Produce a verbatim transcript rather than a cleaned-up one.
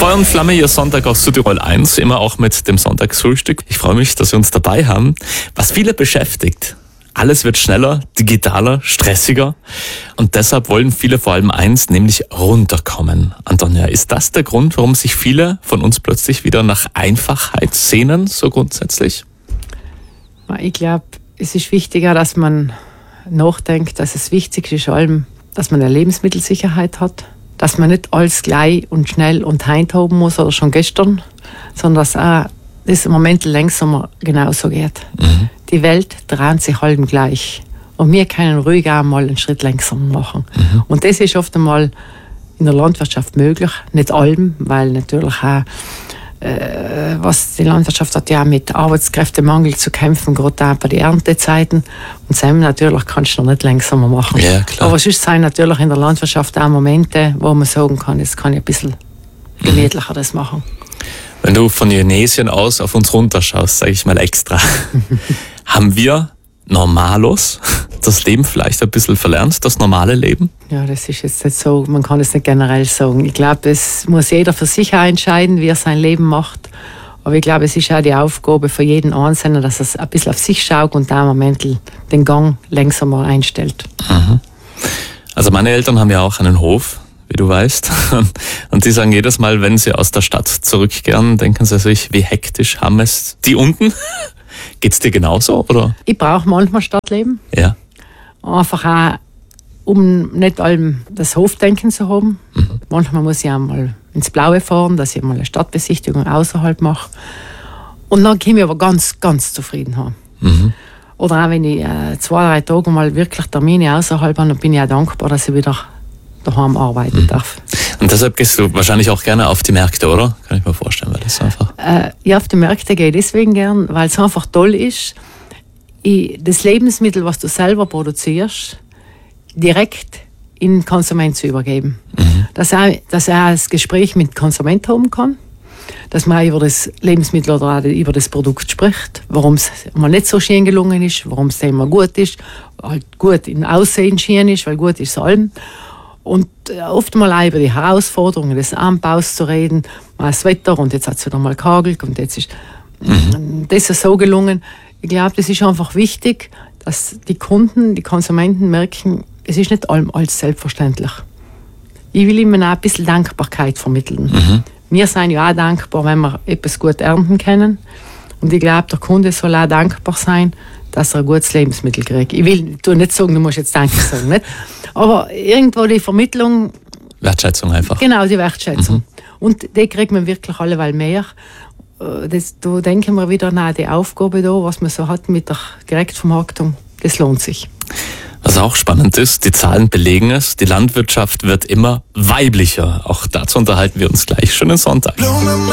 Feuer und Flamme, Ihr Sonntag aus Südtirol eins, immer auch mit dem Sonntagsfrühstück. Ich freue mich, dass Sie uns dabei haben. Was viele beschäftigt: alles wird schneller, digitaler, stressiger. Und deshalb wollen viele vor allem eins, nämlich runterkommen. Antonia, ist das der Grund, warum sich viele von uns plötzlich wieder nach Einfachheit sehnen, so grundsätzlich? Ich glaube, es ist wichtiger, dass man nachdenkt, dass es wichtig ist, vor allem, dass man eine Lebensmittelsicherheit hat, dass man nicht alles gleich und schnell und heint haben muss oder schon gestern, sondern dass auch das im Moment langsamer genauso geht. Mhm. Die Welt dreht sich allem gleich und wir können ruhig auch mal einen Schritt langsamer machen. Mhm. Und das ist oft einmal in der Landwirtschaft möglich, nicht allem, weil natürlich auch äh, was die Landwirtschaft hat ja mit Arbeitskräftemangel zu kämpfen, gerade auch bei den Erntezeiten. Und Sam natürlich kannst du noch nicht langsamer machen. Ja, klar. Aber sonst sind natürlich in der Landwirtschaft auch Momente, wo man sagen kann, jetzt kann ich ein bisschen gemütlicher das machen. Wenn du von Jenesien aus auf uns runterschaust, sage ich mal extra, haben wir Normalos das Leben vielleicht ein bisschen verlernt, das normale Leben? Ja, das ist jetzt nicht so, man kann es nicht generell sagen. Ich glaube, das muss jeder für sich auch entscheiden, wie er sein Leben macht. Aber ich glaube, es ist auch die Aufgabe für jeden Einzelnen, dass er ein bisschen auf sich schaut und da im Moment den Gang langsamer einstellt. Mhm. Also meine Eltern haben ja auch einen Hof, wie du weißt. Und die sagen jedes Mal, wenn sie aus der Stadt zurückkehren, denken sie sich, wie hektisch haben es die unten? Geht's dir genauso, oder? Ich brauche manchmal Stadtleben. Ja. Einfach auch, um nicht allem das Hofdenken zu haben. Mhm. Manchmal muss ich auch mal ins Blaue fahren, dass ich mal eine Stadtbesichtigung außerhalb mache. Und dann kann ich mich aber ganz, ganz zufrieden haben. Mhm. Oder auch wenn ich äh, zwei, drei Tage mal wirklich Termine außerhalb habe, dann bin ich auch dankbar, dass ich wieder daheim arbeiten mhm. darf. Und deshalb gehst du wahrscheinlich auch gerne auf die Märkte, oder? Kann ich mir vorstellen, weil das einfach... Äh, ja, auf die Märkte gehe ich deswegen gern, weil es einfach toll ist, ich, das Lebensmittel, was du selber produzierst, direkt in den Konsument zu übergeben. Mhm. Dass er, dass er das Gespräch mit dem Konsument haben kann, dass man über das Lebensmittel oder über das Produkt spricht, warum es mal nicht so schön gelungen ist, warum es immer gut ist, halt gut im Aussehen schön ist, weil gut ist es allem. Und oft mal auch über die Herausforderungen des Anbaus zu reden, mal das Wetter und jetzt hat es wieder mal gehagelt und jetzt ist mhm. das ist so gelungen. Ich glaube, das ist einfach wichtig, dass die Kunden, die Konsumenten merken, es ist nicht allem alles selbstverständlich. Ich will ihnen auch ein bisschen Dankbarkeit vermitteln. Mhm. Wir sind ja auch dankbar, wenn wir etwas gut ernten können. Und ich glaube, der Kunde soll auch dankbar sein, dass er ein gutes Lebensmittel kriegt. Ich will tu nicht sagen, du musst jetzt Danke sagen, nicht? Aber irgendwo die Vermittlung... Wertschätzung einfach. Genau, die Wertschätzung. Mhm. Und die kriegt man wirklich alleweil mehr. Das, da denken wir wieder an die Aufgabe da, was man so hat mit der Direktvermarktung. Das lohnt sich. Was auch spannend ist, die Zahlen belegen es, die Landwirtschaft wird immer weiblicher. Auch dazu unterhalten wir uns gleich. Schönen Sonntag.